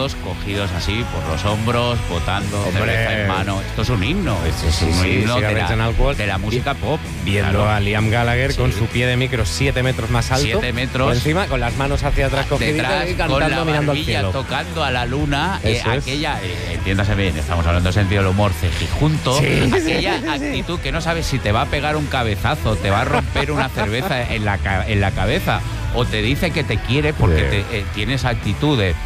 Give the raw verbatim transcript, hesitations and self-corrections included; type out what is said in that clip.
todos cogidos así por los hombros, botando, Hombre. cerveza en mano. Esto es un himno. Sí, sí, es un sí, himno de cigarrillos en la, alcohol. de la música pop. Viendo Claro. a Liam Gallagher Sí. con su pie de micro siete metros más alto. Siete metros. Por encima, con las manos hacia atrás cogiditas Detrás, y con cantando, la mirando al barbilla cielo. tocando a la luna, eh, Eso es. aquella, eh, entiéndase bien, estamos hablando en sentido del humor, cejijunto, Sí, aquella sí, sí, sí. actitud que no sabes si te va a pegar un cabezazo, te va a romper una cerveza en la, ca- en la cabeza, o te dice que te quiere porque Sí. te, eh, tienes actitud de